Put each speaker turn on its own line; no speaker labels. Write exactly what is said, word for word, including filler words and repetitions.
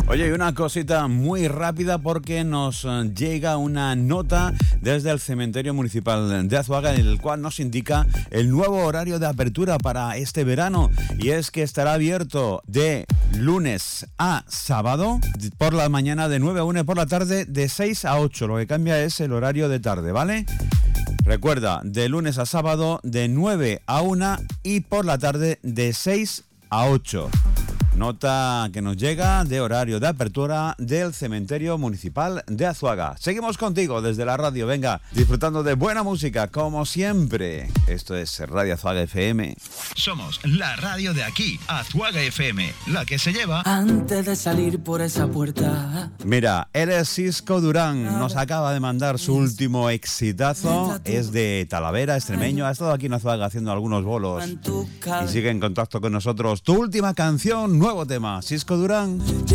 Oye, y una cosita muy rápida porque nos llega una nota desde el cementerio municipal de Azuaga en el cual nos indica el nuevo horario de apertura para este verano, y es que estará abierto de lunes a sábado por la mañana de nueve a una y por la tarde de seis a ocho. Lo que cambia es el horario de tarde, ¿vale? Recuerda, de lunes a sábado de nueve a una y por la tarde de seis a ocho. Nota que nos llega de horario de apertura del cementerio municipal de Azuaga. Seguimos contigo desde la radio, venga, disfrutando de buena música como siempre. Esto es Radio Azuaga F M.
Somos la radio de aquí, Azuaga F M, la que se lleva
antes de salir por esa puerta.
Mira, él es Cisco Durán, nos acaba de mandar su último exitazo, es de Talavera, extremeño, ha estado aquí en Azuaga haciendo algunos bolos y sigue en contacto con nosotros. Tu última canción, nuevo tema, Cisco Durán.